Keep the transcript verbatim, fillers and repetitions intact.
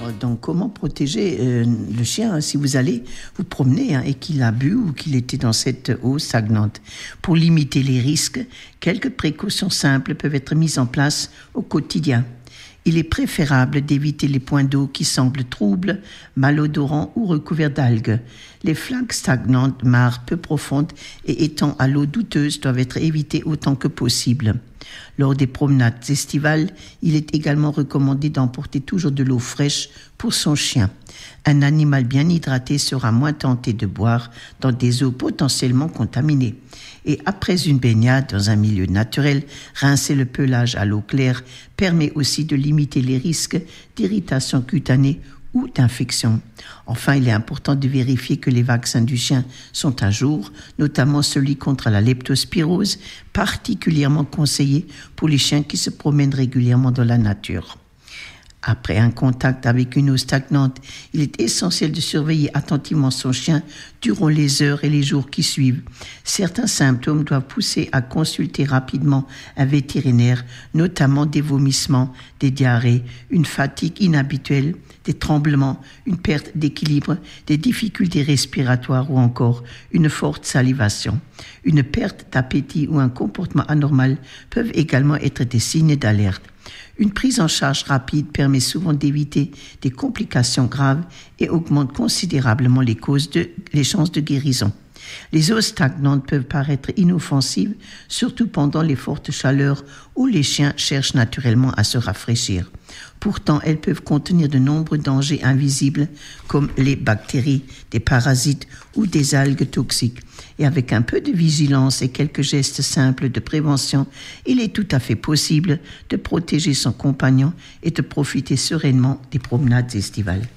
Donc, comment protéger euh, le chien hein, si vous allez vous promener hein, et qu'il a bu ou qu'il était dans cette eau stagnante? Pour limiter les risques, quelques précautions simples peuvent être mises en place au quotidien. Il est préférable d'éviter les points d'eau qui semblent troubles, malodorants ou recouverts d'algues. Les flaques stagnantes, mares peu profondes et étangs à l'eau douteuse doivent être évitées autant que possible. Lors des promenades estivales, il est également recommandé d'emporter toujours de l'eau fraîche pour son chien. Un animal bien hydraté sera moins tenté de boire dans des eaux potentiellement contaminées. Et après une baignade dans un milieu naturel, rincer le pelage à l'eau claire permet aussi de limiter les risques d'irritation cutanée ou d'infection. Enfin, il est important de vérifier que les vaccins du chien sont à jour, notamment celui contre la leptospirose, particulièrement conseillé pour les chiens qui se promènent régulièrement dans la nature. Après un contact avec une eau stagnante, il est essentiel de surveiller attentivement son chien durant les heures et les jours qui suivent. Certains symptômes doivent pousser à consulter rapidement un vétérinaire, notamment des vomissements, des diarrhées, une fatigue inhabituelle, des tremblements, une perte d'équilibre, des difficultés respiratoires ou encore une forte salivation. Une perte d'appétit ou un comportement anormal peuvent également être des signes d'alerte. Une prise en charge rapide permet souvent d'éviter des complications graves et augmente considérablement les causes de, les chances de guérison. Les eaux stagnantes peuvent paraître inoffensives, surtout pendant les fortes chaleurs où les chiens cherchent naturellement à se rafraîchir. Pourtant, elles peuvent contenir de nombreux dangers invisibles comme les bactéries, des parasites ou des algues toxiques. Et avec un peu de vigilance et quelques gestes simples de prévention, il est tout à fait possible de protéger son compagnon et de profiter sereinement des promenades estivales.